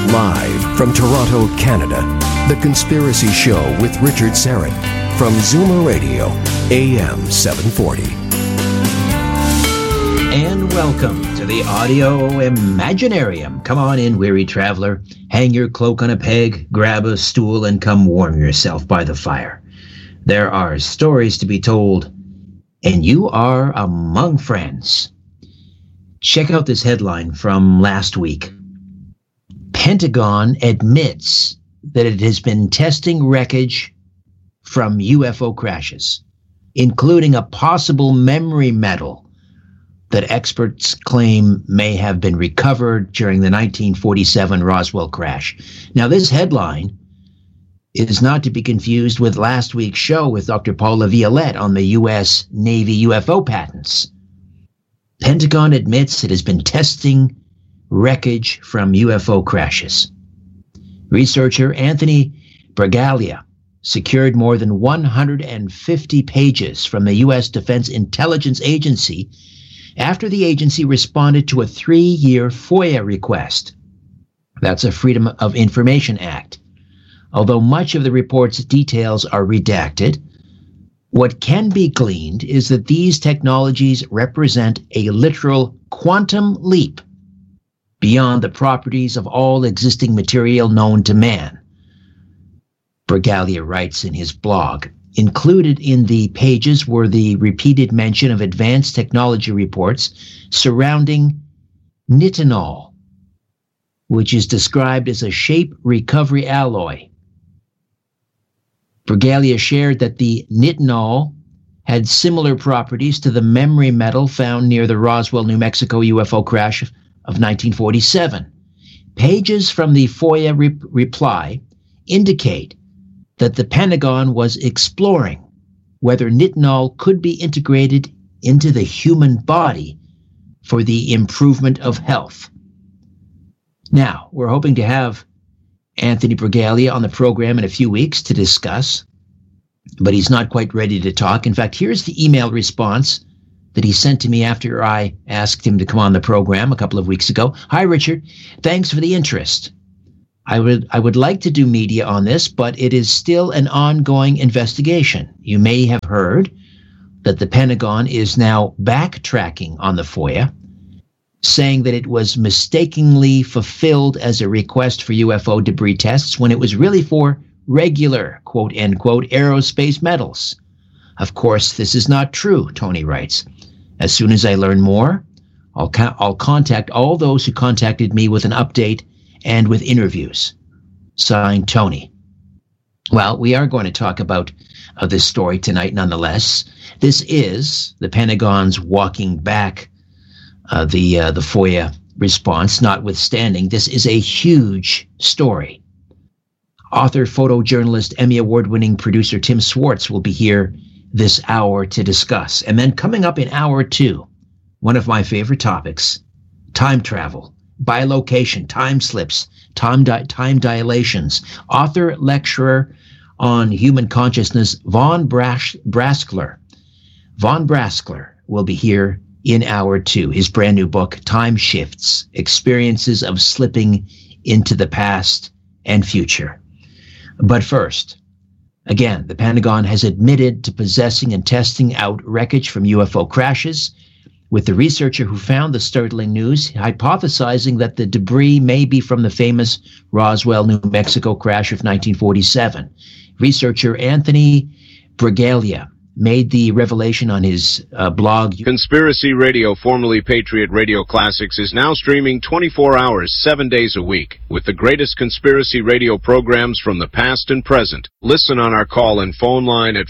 Live from Toronto, Canada, The Conspiracy Show with Richard Syrett from Zoomer Radio, AM 740. And welcome to the Audio Imaginarium. Come on in, weary traveler. Hang your cloak on a peg, grab a stool, and come warm yourself by the fire. There are stories to be told, and you are among friends. Check out this headline from last week. Pentagon admits that it has been testing wreckage from UFO crashes, including a possible memory metal that experts claim may have been recovered during the 1947 Roswell crash. Now, this headline is not to be confused with last week's show with Dr. Paul LaViolette on the U.S. Navy UFO patents. Pentagon admits it has been testing wreckage from UFO crashes. Researcher Anthony Bragalia secured more than 150 pages from the U.S. Defense Intelligence Agency after the agency responded to a 3-year FOIA request. That's a Freedom of Information Act. Although much of the report's details are redacted, what can be gleaned is that these technologies represent a literal quantum leap beyond the properties of all existing material known to man. Bragalia writes in his blog, included in the pages were the repeated mention of advanced technology reports surrounding nitinol, which is described as a shape recovery alloy. Bragalia shared that the nitinol had similar properties to the memory metal found near the Roswell, New Mexico UFO crash of 1947. Pages from the FOIA reply indicate that the Pentagon was exploring whether nitinol could be integrated into the human body for the improvement of health. Now, we're hoping to have Anthony Bragalia on the program in a few weeks to discuss, but he's not quite ready to talk. In fact, here's the email response that he sent to me after I asked him to come on the program a couple of weeks ago. Hi, Richard. Thanks for the interest. I would like to do media on this, but it is still an ongoing investigation. You may have heard that the Pentagon is now backtracking on the FOIA, saying that it was mistakenly fulfilled as a request for UFO debris tests when it was really for regular, quote, end quote, aerospace metals. Of course, this is not true, Tony writes. As soon as I learn more, I'll contact all those who contacted me with an update and with interviews. Signed, Tony. Well, we are going to talk about this story tonight nonetheless. This is the Pentagon's walking back the FOIA response, notwithstanding. This is a huge story. Author, photojournalist, Emmy Award-winning producer Tim Swartz will be here this hour to discuss. And then coming up in hour 2, one of my favorite topics, time travel, bilocation, time slips, time dilations. Author, lecturer on human consciousness, Von Braskler. Von Braskler will be here in hour 2. His brand new book, Time Shifts, Experiences of Slipping into the Past and Future. But first, again, the Pentagon has admitted to possessing and testing out wreckage from UFO crashes, with the researcher who found the startling news hypothesizing that the debris may be from the famous Roswell, New Mexico crash of 1947. Researcher Anthony Bragalia made the revelation on his blog. Conspiracy Radio, formerly Patriot Radio Classics, is now streaming 24 hours, 7 days a week, with the greatest conspiracy radio programs from the past and present. Listen on our call and phone line at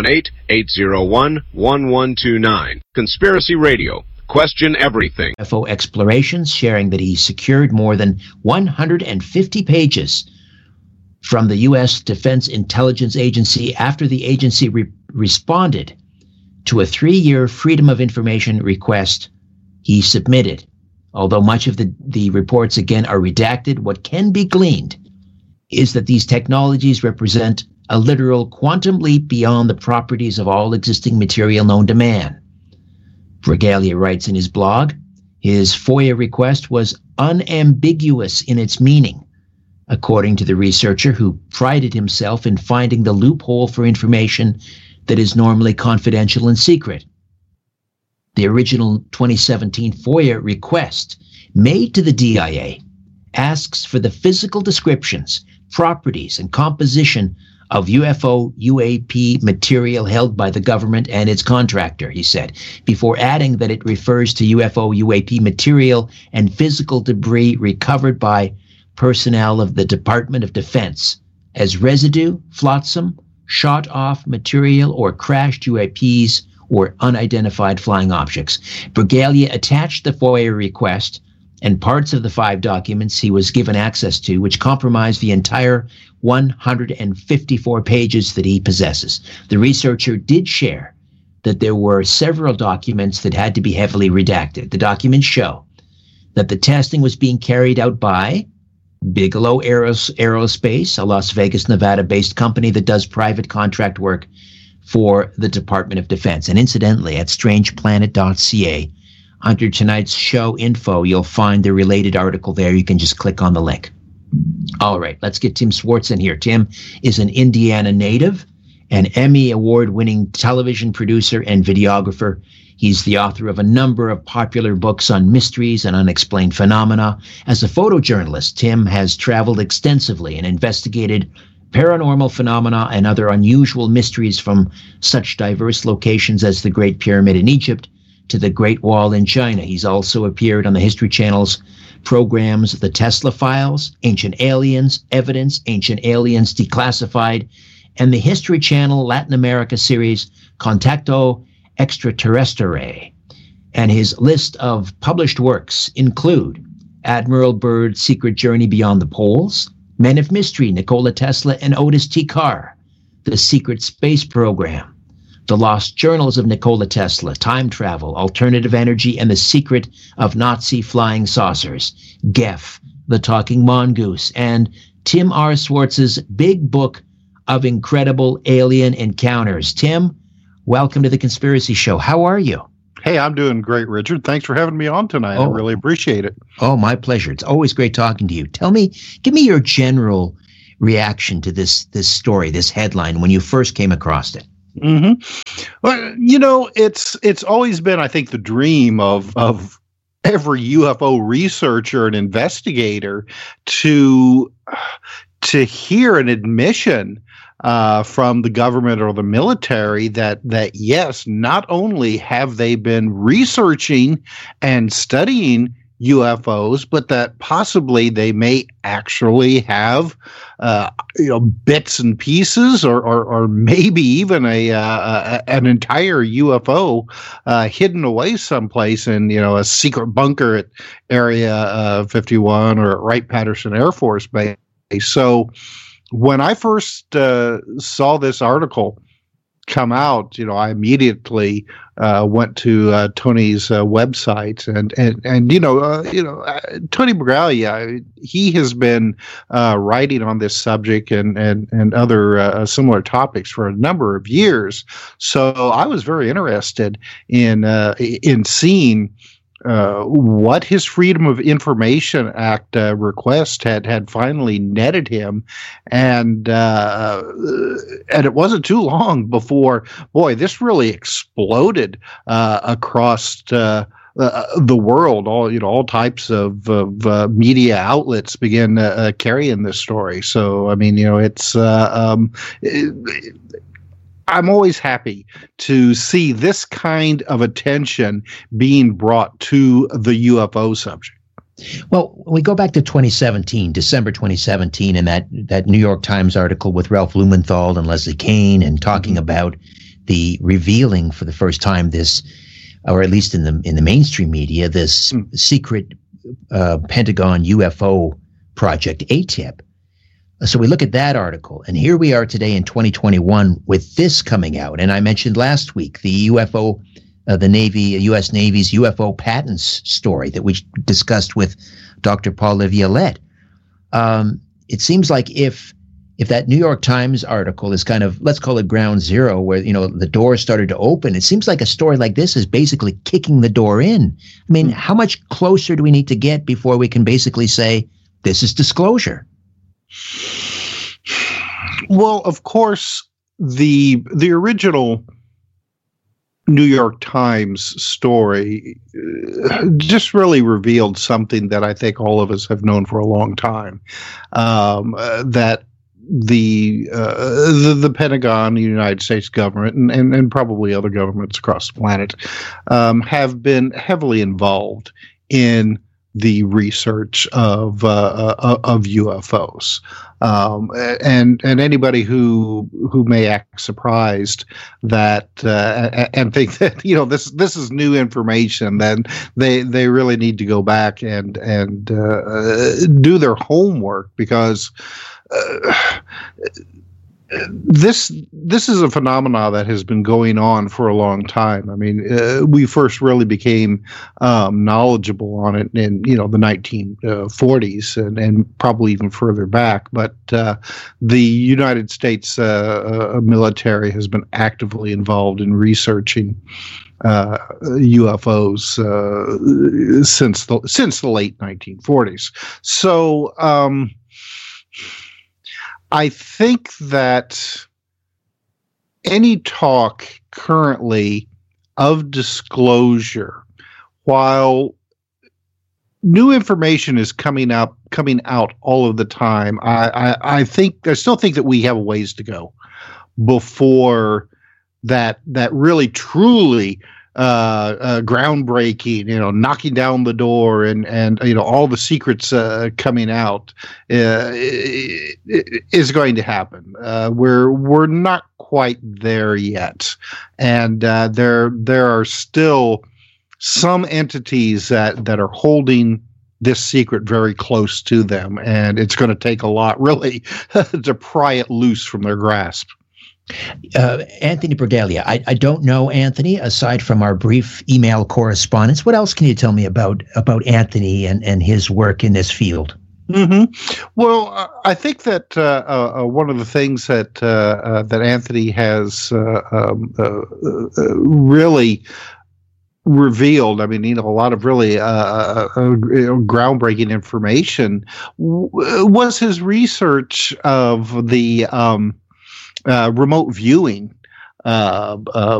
518-801-1129. Conspiracy Radio. Question everything. UFO explorations, sharing that he secured more than 150 pages from the U.S. Defense Intelligence Agency after the agency responded to a 3-year Freedom of Information request he submitted. Although much of the reports, again, are redacted, what can be gleaned is that these technologies represent a literal quantum leap beyond the properties of all existing material known to man. Bragalia writes in his blog, his FOIA request was unambiguous in its meaning, according to the researcher who prided himself in finding the loophole for information that is normally confidential and secret. The original 2017 FOIA request made to the DIA asks for the physical descriptions, properties, and composition of UFO UAP material held by the government and its contractor, he said, before adding that it refers to UFO UAP material and physical debris recovered by personnel of the Department of Defense as residue, flotsam, shot-off material, or crashed UAPs or unidentified flying objects. Bragalia attached the FOIA request and parts of the 5 documents he was given access to, which compromised the entire 154 pages that he possesses. The researcher did share that there were several documents that had to be heavily redacted. The documents show that the testing was being carried out by Bigelow Aerospace, a Las Vegas, Nevada-based company that does private contract work for the Department of Defense. And incidentally, at strangeplanet.ca, under tonight's show info, you'll find the related article there. You can just click on the link. All right, let's get Tim Swartz in here. Tim is an Indiana native, an Emmy Award-winning television producer and videographer. He's the author of a number of popular books on mysteries and unexplained phenomena. As a photojournalist, Tim has traveled extensively and investigated paranormal phenomena and other unusual mysteries from such diverse locations as the Great Pyramid in Egypt to the Great Wall in China. He's also appeared on the History Channel's programs The Tesla Files, Ancient Aliens, Evidence, Ancient Aliens Declassified, and the History Channel Latin America series Contacto Extraterrestre. And his list of published works include Admiral Byrd's Secret Journey Beyond the Poles, Men of Mystery, Nikola Tesla and Otis T. Carr, The Secret Space Program, The Lost Journals of Nikola Tesla, Time Travel, Alternative Energy, and the Secret of Nazi Flying Saucers, Geff, The Talking Mongoose, and Tim R. Swartz's big book of incredible alien encounters. Tim, welcome to The Conspiracy Show. How are you? Hey, I'm doing great, Richard. Thanks for having me on tonight. I really appreciate it. Oh, my pleasure. It's always great talking to you. Give me your general reaction to this story, this headline, when you first came across it. Mm-hmm. Well, you know, it's always been, I think, the dream of every UFO researcher and investigator to hear an admission from the government or the military that yes, not only have they been researching and studying UFOs, but that possibly they may actually have bits and pieces or maybe even an entire UFO hidden away someplace in a secret bunker at Area 51 or at Wright-Patterson Air Force Base. So when I first saw this article come out, I immediately went to Tony's website and Tony Bragalia, he has been writing on this subject and other similar topics for a number of years. So I was very interested in seeing what his Freedom of Information Act request had finally netted him, and it wasn't too long before, boy, this really exploded across the world. All types of media outlets began carrying this story. So I mean, it's. I'm always happy to see this kind of attention being brought to the UFO subject. Well, we go back to 2017, December 2017, and that New York Times article with Ralph Blumenthal and Leslie Kean, and talking about the revealing for the first time this, or at least in the mainstream media, this secret Pentagon UFO project, ATIP. So we look at that article, and here we are today in 2021 with this coming out. And I mentioned last week the UFO, U.S. Navy's UFO patents story that we discussed with Dr. Paul Laviolette. It seems like if that New York Times article is kind of, let's call it ground zero, where the door started to open, it seems like a story like this is basically kicking the door in. I mean, how much closer do we need to get before we can basically say this is disclosure? Well, of course, the original New York Times story just really revealed something that I think all of us have known for a long time, that the Pentagon, the United States government, and probably other governments across the planet have been heavily involved in the research of UFOs, and anybody who may act surprised that and think that this is new information, then they really need to go back and do their homework, because this is a phenomenon that has been going on for a long time. I mean, we first really became knowledgeable on it in the 1940s and probably even further back. But the United States military has been actively involved in researching UFOs since the late 1940s. So I think that any talk currently of disclosure, while new information is coming out all of the time, I still think that we have a ways to go before that really truly groundbreaking, knocking down the door and all the secrets coming out is going to happen. We're not quite there yet, and there are still some entities that are holding this secret very close to them, and it's going to take a lot really to pry it loose from their grasp. Anthony Bragalia, I don't know Anthony aside from our brief email correspondence. What else can you tell me about Anthony and his work in this field? Mm-hmm. Well, I think that one of the things that Anthony has really revealed, I mean, a lot of really groundbreaking information was his research of the remote viewing